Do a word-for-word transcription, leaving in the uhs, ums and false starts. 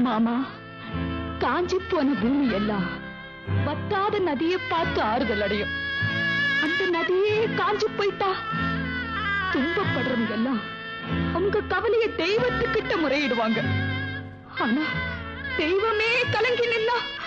மாமா, காஞ்சி போன பூமி எல்லாம் வத்தாத நதியை பார்த்து ஆறுதல் அடையும். அந்த நதியே காஞ்சி போயிட்டா துன்பப்படுறவங்க எல்லாம் அவங்க கவலைய தெய்வத்துக்கிட்ட முறையிடுவாங்க. ஆனா தெய்வமே கலங்கி நின்னா